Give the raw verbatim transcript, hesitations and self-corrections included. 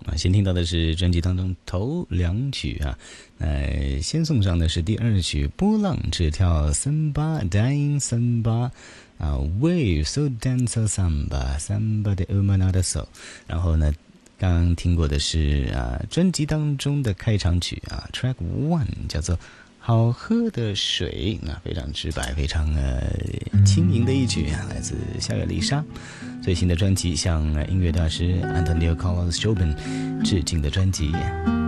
啊，先听到的是专辑当中头两曲啊，呃，先送上的是第二曲《波浪直跳 Samba Dying Samba》啊 ，Wave So Dance Samba Samba de Umanada So， 然后呢，刚刚听过的是啊，专辑当中的开场曲啊 ，Track One 叫做。好喝的水，那非常直白，非常呃轻盈的一曲，来自夏月丽莎最新的专辑，向音乐大师 Antonio Carlos Jobim 致敬的专辑。